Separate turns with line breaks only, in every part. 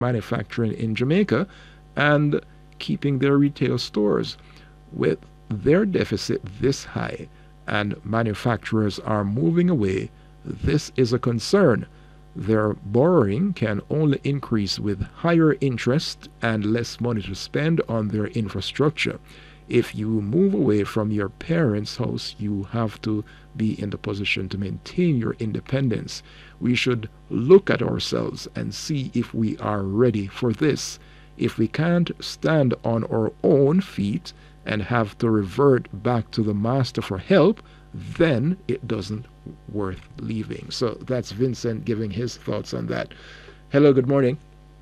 manufacturing in Jamaica and keeping their retail stores. With their deficit this high and manufacturers are moving away, this is a concern. Their borrowing can only increase with higher interest and less money to spend on their infrastructure. If you move away from your parents' house, you have to be in the position to maintain your independence. We should look at ourselves and see if we are ready for this. If we can't stand on our own feet and have to revert back to the master for help, then it doesn't worth leaving. So that's Vincent giving his thoughts on that. Hello, good morning.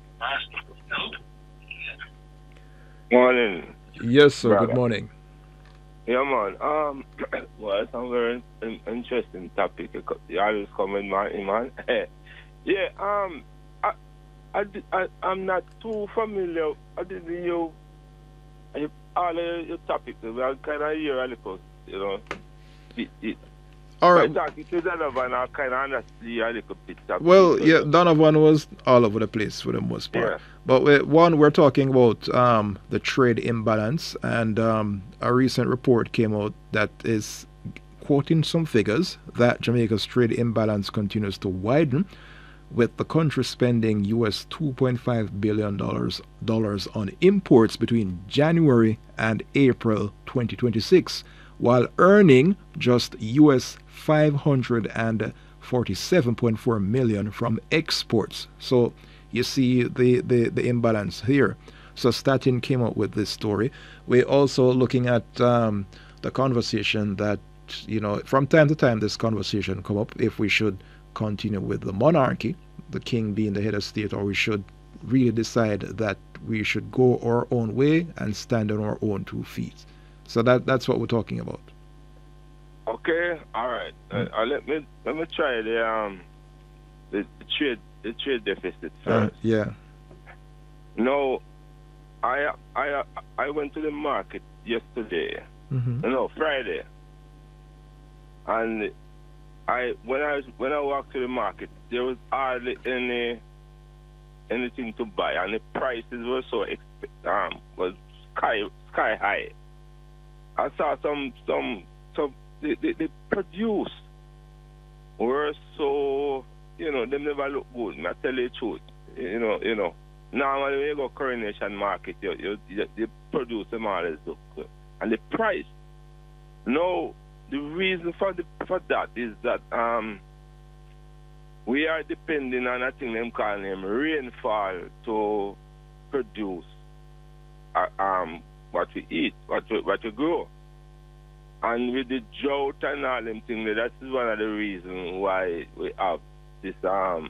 Morning,
Yes, sir. Good
brother.
morning.
Yeah, man. Well, it's a very interesting topic. You always come in, man. Yeah. I'm not too familiar. I didn't all your topics. I kind of hear a little,
All
By
right.
talking to Donovan, I kind of understand a little bit.
Well, yeah, Donovan was all over the place for the most part.
Yeah.
But we're talking about the trade imbalance, and a recent report came out that is quoting some figures that Jamaica's trade imbalance continues to widen, with the country spending US $2.5 billion dollars on imports between January and April 2026, while earning just US 547.4 million from exports. So you see the imbalance here. So Statin came up with this story. We're also looking at the conversation that, from time to time this conversation come up if we should continue with the monarchy, the king being the head of state, or we should really decide that we should go our own way and stand on our own 2 feet. So that's what we're talking about.
Okay, all right. Let me try the trade deficit first.
Yeah.
No, I went to the market yesterday.
Mm-hmm.
No, Friday, and when I walked to the market, there was hardly anything to buy, and the prices were so was sky high. I saw some the produce were so, them never look good. I tell you the truth. Normally when you go Coronation Market, you produce them always look good. And the price. No, the reason for that is that we are depending on a thing them call them rainfall to produce what we eat, what we grow. And with the drought and all them things, that is one of the reasons why we have this have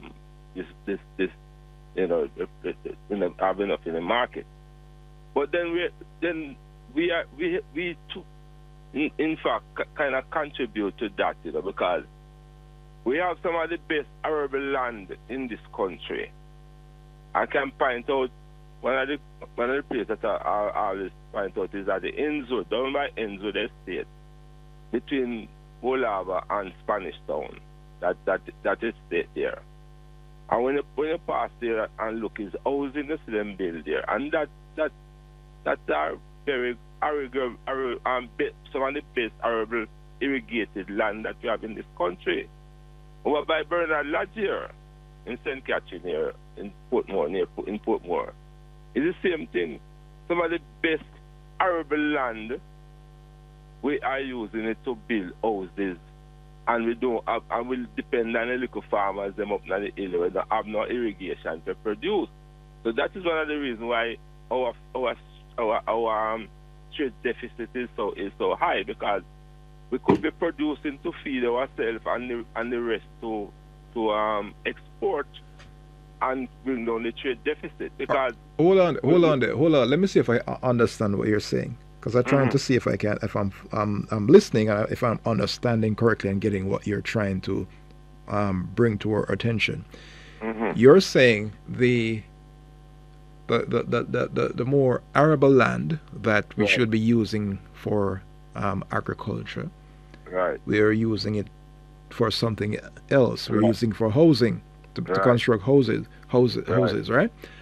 enough in the market. But then we too, in fact, kind of contribute to that, because we have some of the best arable land in this country. I can point out one of the places that I always point out is at the Enzo, down by Enzo the Estate, between Wolava and Spanish Town. That is state there. And when you pass there and look, is housing the them build there, and that are very arable, some of the best arable irrigated land that we have in this country. Over by Bernard Lodge here in St. Catherine here in Portmore, in Portmore. It's the same thing. Some of the best arable land, we are using it to build houses, and we don't have, and we'll depend on the little farmers them up on the hill where they have no irrigation to produce. So that is one of the reasons why our trade deficit is so high, because we could be producing to feed ourselves and the rest to export and bring down the trade deficit. Because
hold on there. Let me see if I understand what you're saying, because I'm trying to see if I'm listening, if I'm understanding correctly and getting what you're trying to bring to our attention. You're saying the more arable land that we should be using for agriculture,
right,
we are using it for something else. We're using for housing to construct houses, right?